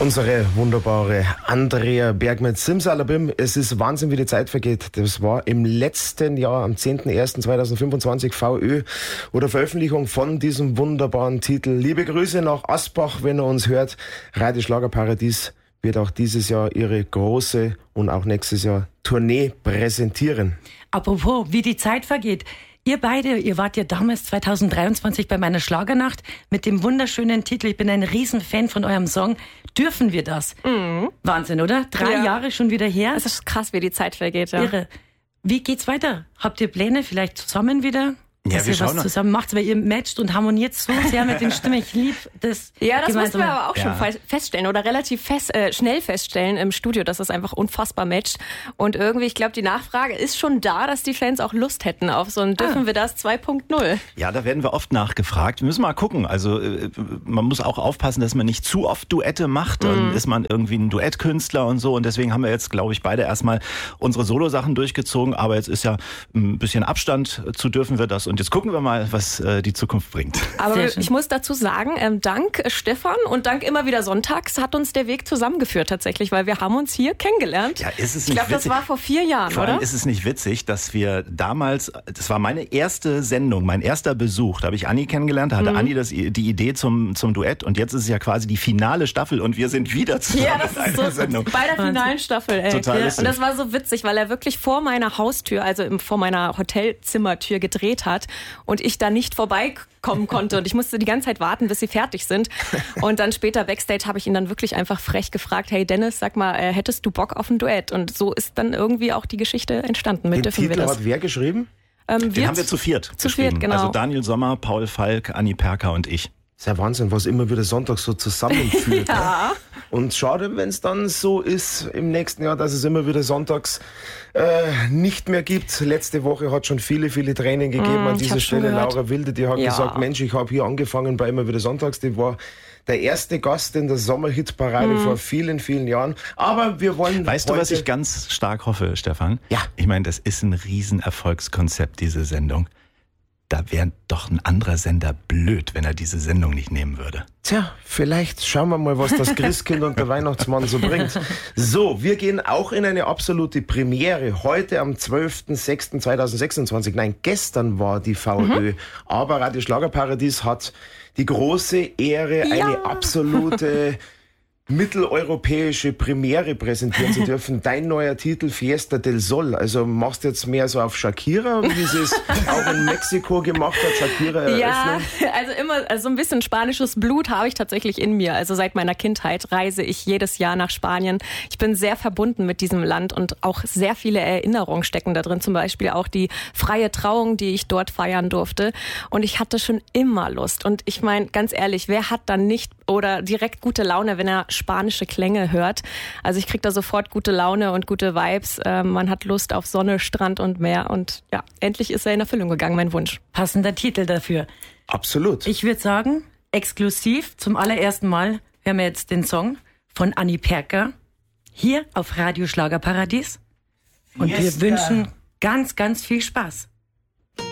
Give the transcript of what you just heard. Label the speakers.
Speaker 1: Unsere wunderbare Andrea Berg mit Simsalabim. Es ist Wahnsinn, wie die Zeit vergeht. Das war im letzten Jahr, am 10.01.2025, VÖ oder Veröffentlichung von diesem wunderbaren Titel. Liebe Grüße nach Asbach, wenn ihr uns hört. Radio Schlagerparadies wird auch dieses Jahr ihre große und auch nächstes Jahr Tournee präsentieren.
Speaker 2: Apropos, wie die Zeit vergeht. Ihr beide, ihr wart ja damals 2023 bei meiner Schlagernacht mit dem wunderschönen Titel, ich bin ein Riesenfan von eurem Song, Dürfen wir das? Mhm. Wahnsinn, oder? 3 Jahre schon wieder her.
Speaker 3: Es ist krass, wie die Zeit vergeht. Ja.
Speaker 2: Irre. Wie geht's weiter? Habt ihr Pläne, vielleicht zusammen wieder?
Speaker 1: Ja,
Speaker 2: dass ihr was zusammen macht, weil ihr matcht und harmoniert so sehr mit den Stimmen. Ich liebe das.
Speaker 3: Ja, das mussten wir aber auch schon feststellen oder relativ schnell feststellen im Studio, dass es einfach unfassbar matcht. Und irgendwie, ich glaube, die Nachfrage ist schon da, dass die Fans auch Lust hätten auf so ein Dürfen wir das 2.0.
Speaker 4: Ja, da werden wir oft nachgefragt. Wir müssen mal gucken. Also man muss auch aufpassen, dass man nicht zu oft Duette macht. Dann ist man irgendwie ein Duettkünstler und so. Und deswegen haben wir jetzt, glaube ich, beide erstmal unsere Solo-Sachen durchgezogen. Aber jetzt ist ja ein bisschen Abstand zu Dürfen wir das. Und jetzt gucken wir mal, was die Zukunft bringt.
Speaker 3: Aber ich muss dazu sagen, dank Stefan und dank immer wieder sonntags hat uns der Weg zusammengeführt tatsächlich, weil wir haben uns hier kennengelernt.
Speaker 4: Ja, ist es nicht
Speaker 3: ich glaube, das war vor 4 Jahren,
Speaker 4: vor allem
Speaker 3: oder?
Speaker 4: Ist es nicht witzig, dass wir damals, das war meine erste Sendung, mein erster Besuch, da habe ich Anni kennengelernt, da hatte Anni die Idee zum Duett und jetzt ist es ja quasi die finale Staffel und wir sind wieder zusammen in einer Sendung.
Speaker 3: Bei der finalen Staffel, ey.
Speaker 4: Total lustig.
Speaker 3: Und das war so witzig, weil er wirklich vor meiner Haustür, also vor meiner Hotelzimmertür gedreht hat und ich da nicht vorbeikommen konnte und ich musste die ganze Zeit warten, bis sie fertig sind. Und dann später Backstage habe ich ihn dann wirklich einfach frech gefragt, hey Dennis, sag mal, hättest du Bock auf ein Duett? Und so ist dann irgendwie auch die Geschichte entstanden.
Speaker 1: Den Titel hat wer geschrieben?
Speaker 4: Den haben wir zu viert geschrieben.
Speaker 3: Genau.
Speaker 4: Also Daniel Sommer, Paul Falk, Anni Perker und ich.
Speaker 1: Das ist ja Wahnsinn, was immer wieder sonntags so zusammenführt.
Speaker 3: Ja.
Speaker 1: Und schade, wenn es dann so ist im nächsten Jahr, dass es immer wieder sonntags nicht mehr gibt. Letzte Woche hat schon viele Tränen gegeben an dieser Stelle. Laura Wilde, die hat gesagt, Mensch, ich habe hier angefangen bei immer wieder sonntags. Die war der erste Gast in der Sommerhitparade vor vielen Jahren. Aber wir wollen
Speaker 4: Weißt du, was ich ganz stark hoffe, Stefan?
Speaker 1: Ja.
Speaker 4: Ich meine, das ist ein Riesenerfolgskonzept, diese Sendung. Da wäre doch ein anderer Sender blöd, wenn er diese Sendung nicht nehmen würde.
Speaker 1: Tja, vielleicht schauen wir mal, was das Christkind und der Weihnachtsmann so bringt. So, wir gehen auch in eine absolute Premiere. Heute am 12.06.2026. Nein, gestern war die VÖ. Aber Radio Schlagerparadies hat die große Ehre, eine absolute mitteleuropäische Premiere präsentieren zu dürfen. Dein neuer Titel Fiesta del Sol. Also machst du jetzt mehr so auf Shakira, wie sie es auch in Mexiko gemacht hat, Shakira eröffnen?
Speaker 3: Ja, also immer so ein bisschen spanisches Blut habe ich tatsächlich in mir. Also seit meiner Kindheit reise ich jedes Jahr nach Spanien. Ich bin sehr verbunden mit diesem Land und auch sehr viele Erinnerungen stecken da drin. Zum Beispiel auch die freie Trauung, die ich dort feiern durfte. Und ich hatte schon immer Lust. Und ich meine, ganz ehrlich, wer hat dann nicht oder direkt gute Laune, wenn er spanische Klänge hört? Also ich kriege da sofort gute Laune und gute Vibes. Man hat Lust auf Sonne, Strand und Meer. Und ja, endlich ist er in Erfüllung gegangen, mein Wunsch.
Speaker 2: Passender Titel dafür.
Speaker 1: Absolut.
Speaker 2: Ich würde sagen, exklusiv zum allerersten Mal hören wir jetzt den Song von Anni Perker hier auf Radio Schlagerparadies. Und wir wünschen ganz viel Spaß.